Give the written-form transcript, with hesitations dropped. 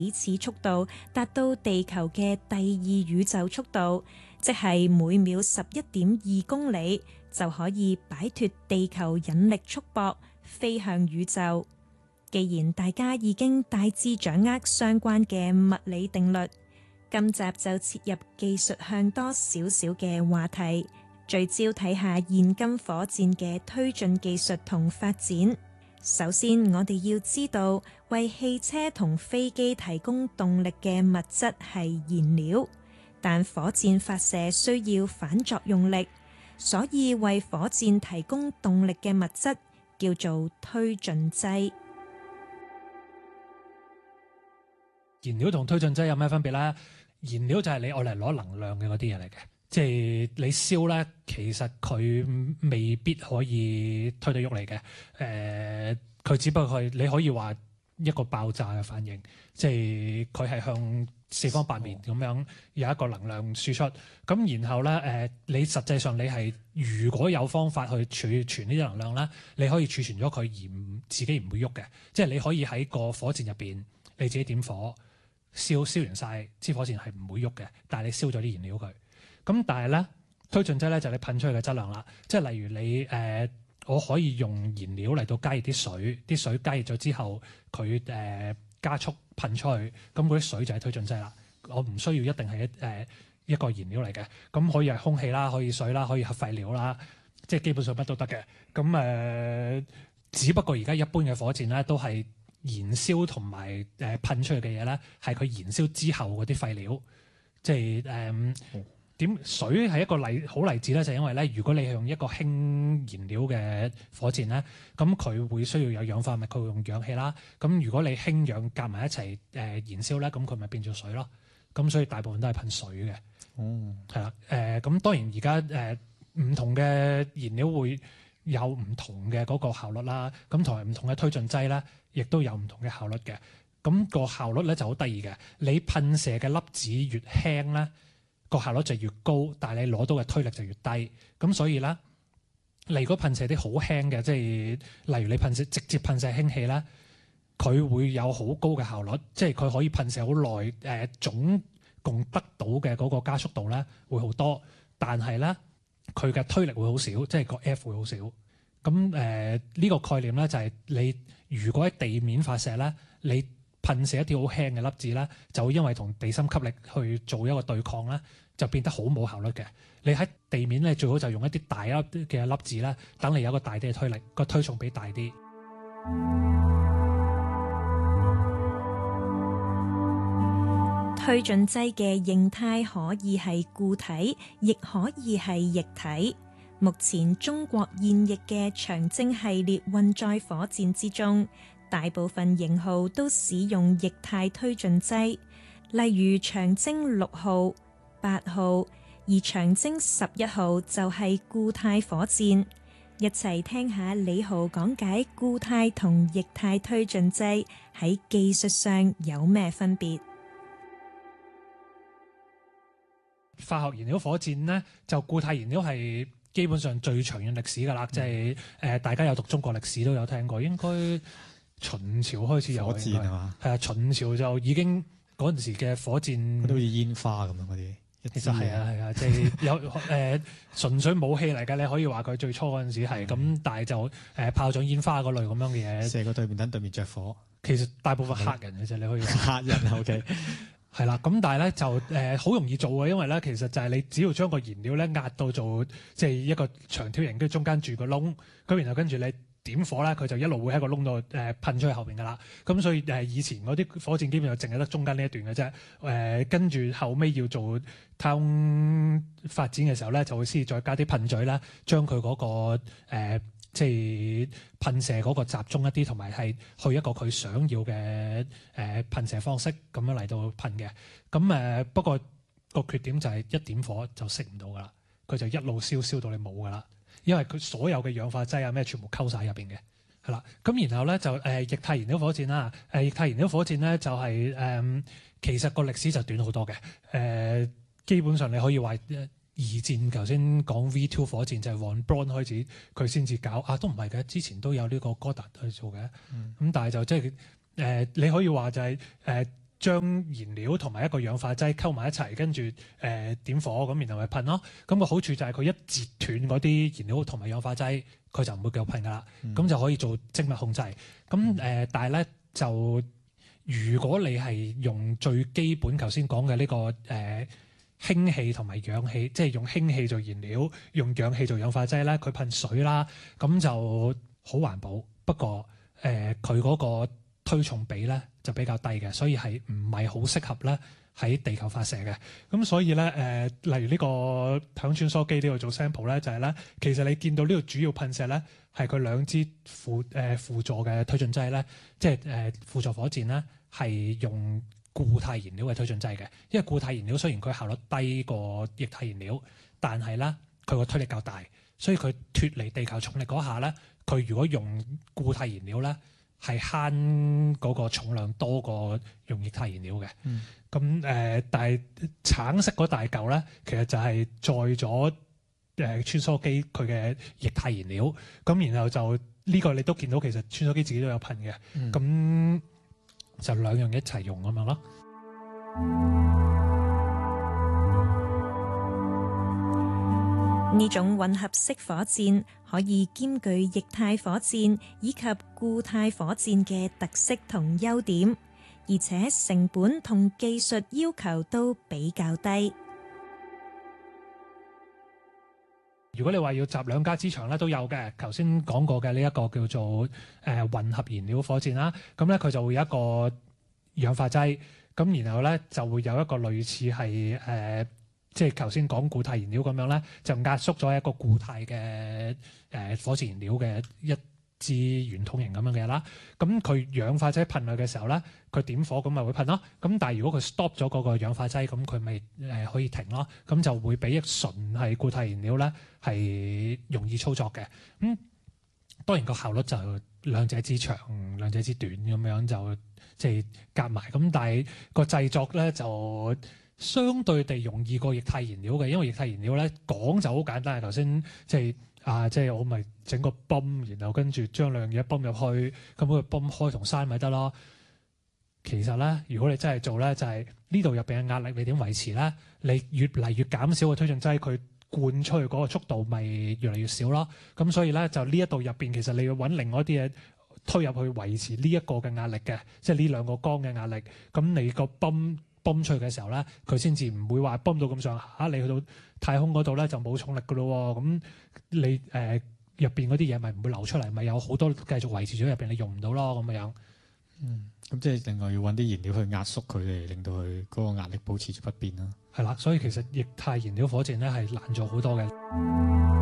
起始速度達到地球嘅第2宇宙速度，即係每秒11.2公里，就可以擺脫地球引力束縛，飛向宇宙。既然大家已經大致掌握相關嘅物理定律，今集就切入技術向多少少嘅話題，聚焦睇下現今火箭嘅推進技術同發展。首先，我哋要知道為汽車同飛機提供動力嘅物質係燃料，但火箭發射需要反作用力，所以為火箭提供動力嘅物質叫做推進劑。 燃料同推進劑有咩分別咧？燃料就係你愛嚟攞能量嘅嗰啲嘢嚟嘅，即係你燒咧，其實佢未必可以推得喐你嘅。佢只不過係你可以話一個爆炸嘅反應，即係佢係向四方八面咁樣有一個能量輸出。咁然後咧你實際上你係如果有方法去儲存呢啲能量咧，你可以儲存咗佢而自己唔會喐嘅，即係你可以喺個火箭入邊你自己點火。燒完晒支火箭係唔會喐嘅，但係你燒咗啲燃料佢。咁但係咧推進劑咧就係你噴出去嘅質量啦，即係例如你我可以用燃料嚟到加熱啲水，啲水加熱咗之後佢加速噴出去，咁嗰啲水就係推進劑啦。我唔需要一定係一個燃料嚟嘅，咁可以係空氣啦，可以水啦，可以核廢料啦，即係基本上乜都得嘅。咁只不過而家一般嘅火箭咧都係燃燒同埋噴出去嘅嘢咧，係佢燃燒之後嗰啲廢料，即係點水係一個好例子咧，就係因為咧，如果你係用一個氫燃料嘅火箭咧，咁佢會需要有氧化物，佢會用氧氣啦。咁如果你氫氧夾埋一齊燃燒咧，咁佢咪變做水咯。咁所以大部分都係噴水嘅。係啦。咁當然而家唔同嘅燃料會有唔同嘅嗰個效率啦。咁同埋唔同嘅推進劑咧，亦都有唔同嘅效率嘅。咁個效率咧就好得意嘅。你噴射嘅粒子越輕咧，個效率就越高，但係你攞到嘅推力就越低。咁所以咧，你如果噴射啲好輕嘅，即係例如你直接噴射氫氣咧，佢會有好高嘅效率，即係佢可以噴射好耐。總共得到嘅嗰個加速度咧會好多，但係咧佢嘅推力會好少，即係個 F 會好少。咁呢個概念咧就係你如果喺地面發射咧，你噴射一啲好輕嘅粒子咧，就會因為同地心吸力去做一個對抗咧，就變得好冇效率嘅。你喺地面咧最好就用一啲大粒嘅粒子咧，等你有個大啲嘅推力，個推重比大啲。 推進劑嘅形態可以係固體，亦可以係液體。目前中國現役嘅長征系列運載火箭之中，大部分型號都使用液態推進劑，例如長征6號、8號，而長征11號就係固態火箭。一齊聽下李豪講解固態同液態推進劑喺技術上有咩分別。 化學燃料火箭咧，就固態燃料係基本上最長遠歷史㗎啦，即係大家有讀中國歷史都有聽過，應該秦朝開始有火箭係嘛？ 係啊，秦朝就已經嗰陣時嘅火箭都好似煙花咁樣嗰啲。 其實係啊，即係有純粹武器嚟嘅，你可以話佢最初嗰陣時係咁，但係就炮仗煙花嗰類咁樣嘅嘢， 射個對面等對面着火。 其實大部分嚇人嘅啫，你可以話嚇人 OK。 係啦，咁但係咧就好容易做嘅，因為咧其實就係你只要將個燃料咧壓到做即係一個長條形，跟住中間住個窿，咁然後跟住你點火咧，佢就一路會喺個窿度噴出去後邊噶啦。咁所以以前嗰啲火箭基本上淨係得中間呢一段嘅啫。跟住後尾要做太空發展嘅時候咧，就會先再加啲噴嘴啦，將佢嗰個即係噴射嗰個集中一啲，同埋係去一個佢想要嘅噴射方式咁樣嚟到噴嘅。咁不過個缺點就係一點火就熄唔到噶啦，佢就一路燒到你冇噶啦，因為佢所有嘅氧化劑啊咩全部溝晒入邊嘅，係啦。咁然後咧就液態燃料火箭啦，液態燃料火箭咧就係其實個歷史就短好多嘅。基本上你可以話二戰頭先講 V2 火箭就係 Von Braun 開始佢先至搞都唔係嘅，之前都有呢個 Goddard 去做嘅。咁但係就即係你可以話就係將燃料同埋一個氧化劑溝埋一齊，跟住點火咁，然後去噴咯。咁個好處就係佢一截斷嗰啲燃料同埋氧化劑，佢就唔會繼續噴噶啦。咁就可以做精密控制。咁但係咧就如果你係用最基本頭先講嘅呢個氫氣同埋氧氣，即係用氫氣做燃料，用氧氣做氧化劑咧，佢噴水啦，咁就好環保。不過佢嗰個推重比咧就比較低嘅，所以係唔係好適合咧喺地球發射嘅。咁所以咧例如呢個響穿梭機呢度做 sample 咧，就係咧其實你見到呢個主要噴射咧係佢兩支輔助嘅推進劑咧，即係輔助火箭咧係用固態燃料嘅推進劑嘅。因為固態燃料雖然佢效率低過液態燃料，但係咧佢個推力較大，所以佢脫離地球重力嗰下咧，佢如果用固態燃料咧，係慳嗰個重量多過用液態燃料嘅。但係橙色嗰大嚿咧，其實就係載咗穿梭機佢嘅液態燃料。咁然後就呢個你都見到，其實穿梭機自己都有噴嘅。咁就兩樣一齊用咁樣咯。 呢種混合式火箭可以兼具液態火箭以及固態火箭嘅特色同優點，而且成本同技術要求都比較低。 如果你話要集兩家之長咧，都有嘅。頭先講過嘅呢一個叫做混合燃料火箭啦，咁咧佢就會有一個氧化劑，咁然後咧就會有一個類似係即係頭先講固態燃料咁樣咧，就壓縮咗一個固態嘅火箭燃料嘅一支圓筒形咁樣嘅啦。咁佢氧化劑噴落嘅時候咧，佢點火咁咪會噴咯。咁但係如果佢 stop 咗嗰個氧化劑，咁佢咪可以停咯。咁就會比一純係固態燃料咧係容易操作嘅。咁當然個效率就兩者之長，兩者之短咁樣就即係夾埋。咁但係個製作咧就相對地容易過液態燃料嘅，因為液態燃料咧講就好簡單。頭先即係我咪整個泵，然後跟住將兩樣嘢泵入去，咁佢泵開同閂咪得咯。其實咧，如果你真係做咧，就係呢度入邊嘅壓力你點維持咧？你越嚟越減少個推進劑，佢灌出去嗰個速度咪越嚟越少咯。咁所以咧，就呢一度入邊其實你要揾另外一啲嘢推入去維持呢一個嘅壓力嘅，即係呢兩個缸嘅壓力。咁你個泵出去嘅時候咧，佢先至唔會話泵到咁上下，你去到太空嗰度咧就冇重力噶咯。咁你入邊嗰啲嘢咪唔會流出嚟，咪有好多繼續維持咗入邊，你用唔到咯咁樣。 咁即係另外要揾啲燃料去壓縮佢哋，令到佢嗰個壓力保持住不變啦。 係啦，所以其實液態燃料火箭咧係難做好多嘅。